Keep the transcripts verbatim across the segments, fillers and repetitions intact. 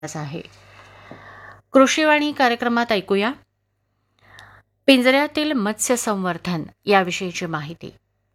आहे. कृषीवाणी कार्यक्रमात ऐकूया पिंजऱ्यातील मत्स्य संवर्धन याविषयीची माहिती.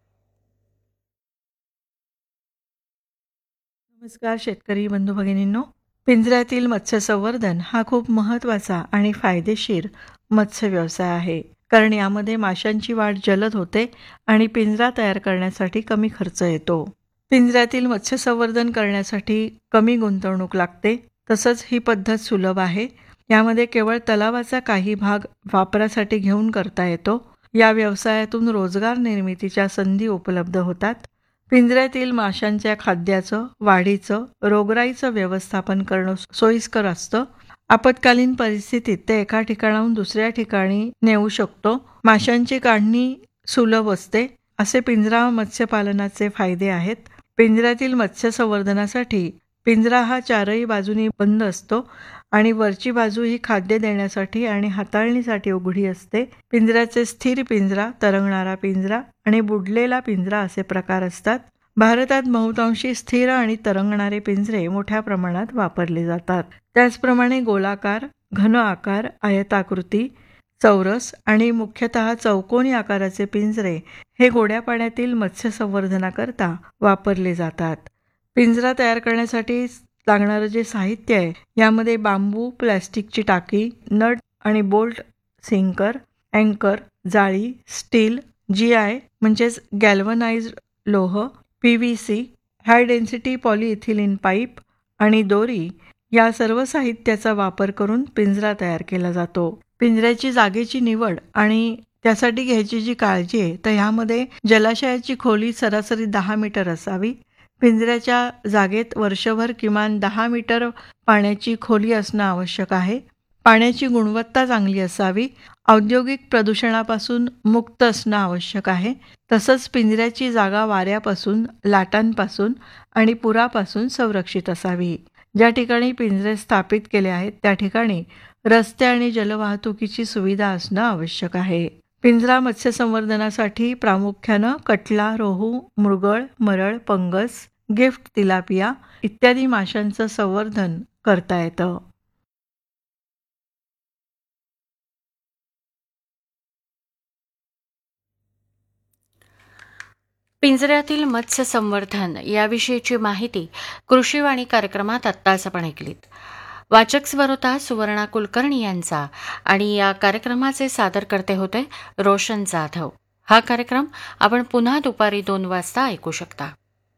नमस्कार शेतकरी बंधू भगिनींनो. पिंजऱ्यातील मत्स्य संवर्धन हा खूप महत्त्वाचा आणि फायदेशीर मत्स्य व्यवसाय आहे, कारण यामध्ये माशांची वाढ जलद होते आणि पिंजरा तयार करण्यासाठी कमी खर्च येतो. पिंजऱ्यातील मत्स्य संवर्धन करण्यासाठी कमी गुंतवणूक लागते, तसंच ही पद्धत सुलभ आहे. यामध्ये केवळ तलावाचा काही भाग वापरासाठी घेऊन करता येतो. या व्यवसायातून रोजगार निर्मितीच्या संधी उपलब्ध होतात. पिंजऱ्यातील माशांच्या खाद्याचं, वाढीचं, रोगराईचं व्यवस्थापन करणं सोयीस्कर असतं. आपत्कालीन परिस्थितीत ते एका ठिकाणाहून दुसऱ्या ठिकाणी नेऊ शकतो. माशांची काढणी सुलभ असते. असे पिंजरा मत्स्यपालनाचे फायदे आहेत. पिंजऱ्यातील मत्स्य संवर्धनासाठी पिंजरा हा चारही बाजूनी बंद असतो आणि वरची बाजू ही खाद्य देण्यासाठी आणि हाताळणीसाठी उघडी असते. पिंजऱ्याचे स्थिर पिंजरा, तरंगणारा पिंजरा आणि बुडलेला पिंजरा असे प्रकार असतात. भारतात बहुतांशी स्थिर आणि तरंगणारे पिंजरे मोठ्या प्रमाणात वापरले जातात. त्याचप्रमाणे गोलाकार, घन आकार, आयताकृती, चौरस आणि मुख्यतः चौकोनी आकाराचे पिंजरे हे गोड्या पाण्यातील मत्स्य संवर्धनाकरता वापरले जातात. पिंजरा तयार करण्यासाठी लागणारं जे साहित्य आहे यामध्ये बांबू, प्लॅस्टिकची टाकी, नट आणि बोल्ट, सिंकर, अँकर, जाळी, स्टील, जी आय म्हणजेच गॅल्वनाइज्ड लोह, P V C, high density पॉलिइथिलीन pipe आणि दोरी या सर्व साहित्याचा वापर करून पिंजरा तयार केला जातो. पिंजऱ्याची जागेची निवड आणि त्यासाठी घ्यायची जी काळजी आहे तर ह्यामध्ये जलाशयाची खोली सरासरी दहा मीटर असावी. पिंजऱ्याच्या जागेत वर्षभर किमान दहा मीटर पाण्याची खोली असणं आवश्यक आहे. पाण्याची गुणवत्ता चांगली असावी. औद्योगिक प्रदूषणापासून मुक्त असणं आवश्यक आहे. तसंच पिंजऱ्याची जागा वाऱ्यापासून, लाटांपासून आणि पुरापासून संरक्षित असावी. ज्या ठिकाणी पिंजरे स्थापित केले आहेत त्या ठिकाणी रस्ते आणि जलवाहतुकीची सुविधा असणं आवश्यक आहे. पिंजरा मत्स्य संवर्धनासाठी प्रामुख्यानं कटला, रोहू, मृगळ, मरळ, पंगस, गिफ्ट तिलापिया इत्यादी माशांचं संवर्धन करता येतं. पिंजऱ्यातील मत्स्य संवर्धन याविषयीची माहिती कृषीवाणी कार्यक्रमात आत्ताच आपण ऐकलीत. वाचक स्वर होता सुवर्णा कुलकर्णी यांचा आणि या कार्यक्रमाचे सादरकर्ते होते रोशन जाधव. हा कार्यक्रम आपण पुन्हा दुपारी दोन वाजता ऐकू शकता.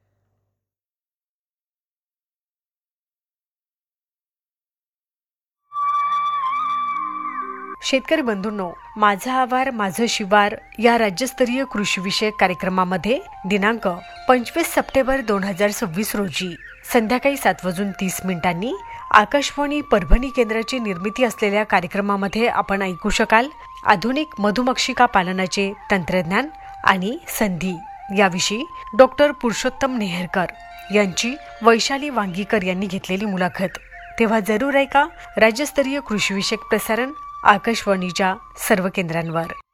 शेतकरी बंधूंनो, माझा आवार माझं शिवार या राज्यस्तरीय कृषी विषयक कार्यक्रमामध्ये दिनांक पंचवीस सप्टेंबर दोन हजार सव्वीस रोजी संध्याकाळी सात वाजून तीस मिनिटांनी आकाशवाणी परभणी केंद्राची निर्मिती असलेल्या कार्यक्रमामध्ये आपण ऐकू शकाल आधुनिक मधुमक्षिका पालनाचे तंत्रज्ञान आणि संधी याविषयी डॉक्टर पुरुषोत्तम नेहरकर यांची वैशाली वांगीकर यांनी घेतलेली मुलाखत. तेव्हा जरूर ऐका राज्यस्तरीय कृषी विषयक प्रसारण आकाशवाणीच्या सर्व केंद्रांवर.